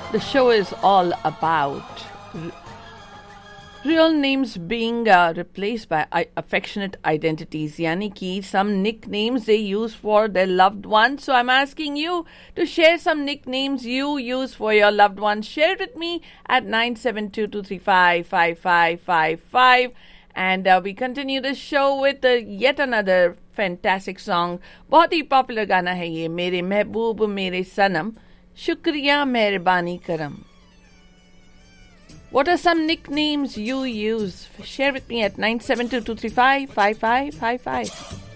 The show is all about real names being replaced by affectionate identities, yani ki some nicknames they use for their loved ones. So I'm asking you to share some nicknames you use for your loved ones. Share it with me at 9722355555. And we continue the show with yet another fantastic song. बहुत ही popular गाना है ये, मेरे महबूब मेरे सनम शुक्रिया मेहरबानी करम. What are some nicknames you use? Share with me at 9722355555.